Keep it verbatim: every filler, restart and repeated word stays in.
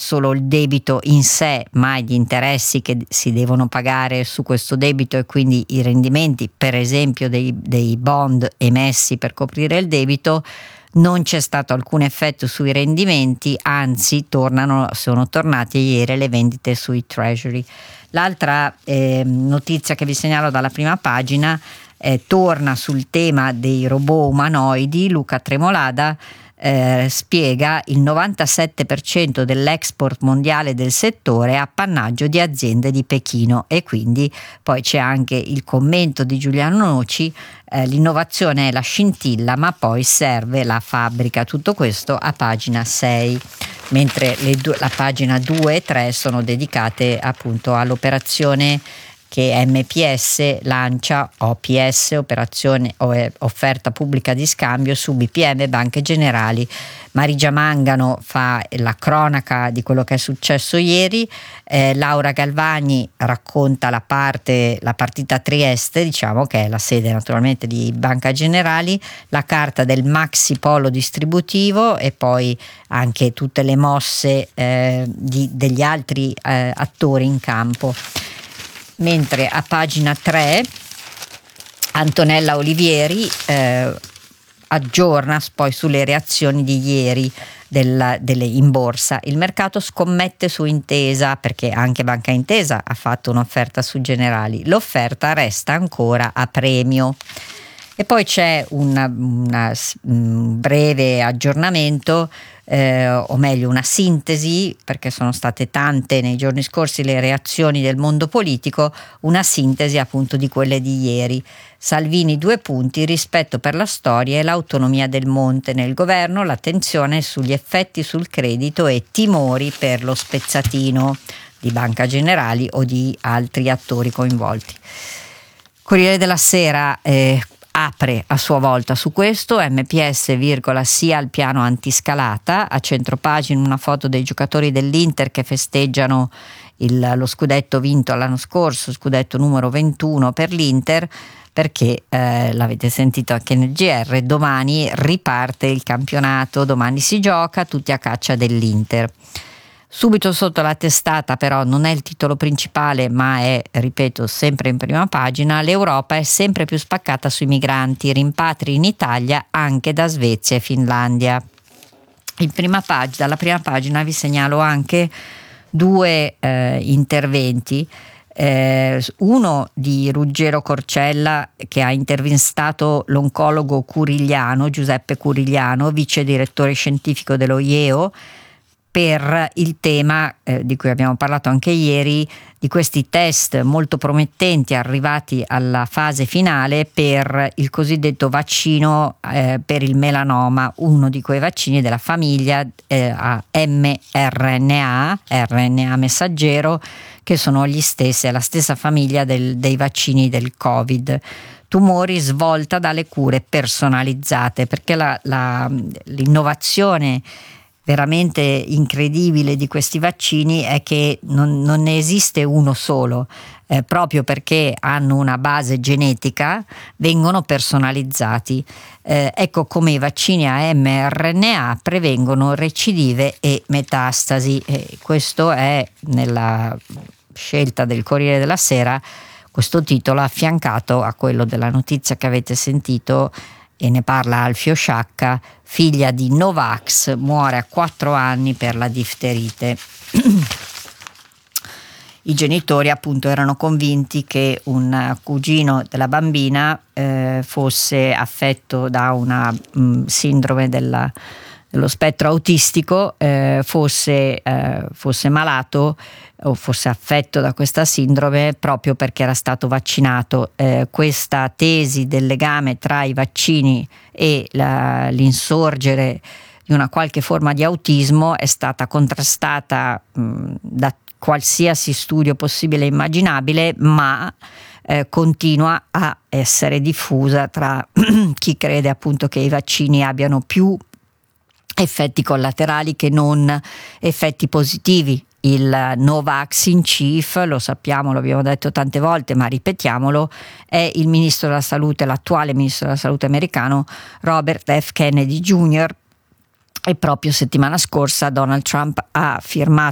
solo il debito in sé, ma gli interessi che si devono pagare su questo debito e quindi i rendimenti, per esempio dei, dei bond emessi per coprire il debito. Non c'è stato alcun effetto sui rendimenti, anzi tornano, sono tornate ieri le vendite sui treasury. L'altra eh, notizia che vi segnalo dalla prima pagina eh, torna sul tema dei robot umanoidi. Luca Tremolada Eh, spiega il novantasette per cento dell'export mondiale del settore è appannaggio di aziende di Pechino, e quindi poi c'è anche il commento di Giuliano Noci, eh, l'innovazione è la scintilla ma poi serve la fabbrica. Tutto questo a pagina sei, mentre le due, la pagina due e tre sono dedicate appunto all'operazione che M P S lancia, O P S, operazione offerta pubblica di scambio su B P M Banche Generali. Marigia Mangano fa la cronaca di quello che è successo ieri, eh, Laura Galvani racconta la parte, la partita Trieste, diciamo, che è la sede naturalmente di Banca Generali, la carta del maxi polo distributivo e poi anche tutte le mosse eh, di, degli altri eh, attori in campo. Mentre a pagina tre Antonella Olivieri eh, aggiorna poi sulle reazioni di ieri della, delle, in borsa. Il mercato scommette su Intesa, perché anche Banca Intesa ha fatto un'offerta su Generali. L'offerta resta ancora a premio. E poi c'è una, una, un breve aggiornamento, eh, o meglio una sintesi, perché sono state tante nei giorni scorsi le reazioni del mondo politico, una sintesi appunto di quelle di ieri. Salvini due punti, rispetto per la storia e l'autonomia del Monte nel governo, l'attenzione sugli effetti sul credito e timori per lo spezzatino di Banca Generali o di altri attori coinvolti. Corriere della Sera eh, apre a sua volta su questo, M P S virgola sia al piano antiscalata, a centropagina una foto dei giocatori dell'Inter che festeggiano il, lo scudetto vinto l'anno scorso, scudetto numero ventuno per l'Inter, perché eh, l'avete sentito anche nel G R, domani riparte il campionato, domani si gioca, tutti a caccia dell'Inter. Subito sotto la testata, però non è il titolo principale, ma è, ripeto, sempre in prima pagina, l'Europa è sempre più spaccata sui migranti, rimpatri in Italia anche da Svezia e Finlandia. In prima pagina, dalla prima pagina vi segnalo anche due eh, interventi, eh, uno di Ruggero Corcella, che ha intervistato l'oncologo Curigliano, Giuseppe Curigliano, vice direttore scientifico dello I E O, per il tema eh, di cui abbiamo parlato anche ieri, di questi test molto promettenti arrivati alla fase finale per il cosiddetto vaccino eh, per il melanoma, uno di quei vaccini della famiglia eh, a mRNA, R N A messaggero, che sono gli stessi, è la stessa famiglia del, dei vaccini del Covid. Tumori svolta dalle cure personalizzate, perché la, la, l'innovazione veramente incredibile di questi vaccini è che non, non ne esiste uno solo, eh, proprio perché hanno una base genetica, vengono personalizzati. Eh, ecco come i vaccini a mRNA prevengono recidive e metastasi. E questo è, nella scelta del Corriere della Sera, questo titolo affiancato a quello della notizia che avete sentito, e ne parla Alfio Sciacca, figlia di Novax, muore a quattro anni per la difterite. I genitori appunto erano convinti che un cugino della bambina eh, fosse affetto da una mh, sindrome della, dello spettro autistico, eh, fosse, eh, fosse malato o fosse affetto da questa sindrome proprio perché era stato vaccinato. Eh, questa tesi del legame tra i vaccini e la, l'insorgere di una qualche forma di autismo è stata contrastata mh, da qualsiasi studio possibile e immaginabile, ma eh, continua a essere diffusa tra chi crede appunto che i vaccini abbiano più effetti collaterali che non effetti positivi. Il Novax in chief, lo sappiamo, lo abbiamo detto tante volte, ma ripetiamolo, è il ministro della salute, l'attuale ministro della salute americano, Robert F. Kennedy Junior, e proprio settimana scorsa Donald Trump ha firmato